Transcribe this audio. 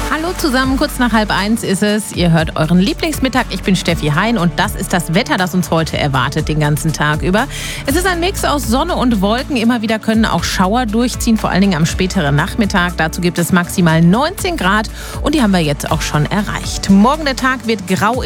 Hallo zusammen, kurz nach 12:30 ist es. Ihr hört euren Lieblingsmittag. Ich bin Steffi Hein und das ist das Wetter, das uns heute erwartet, den ganzen Tag über. Es ist ein Mix aus Sonne und Wolken. Immer wieder können auch Schauer durchziehen, vor allen Dingen am späteren Nachmittag. Dazu gibt es maximal 19 Grad und die haben wir jetzt auch schon erreicht. Morgen der Tag wird grau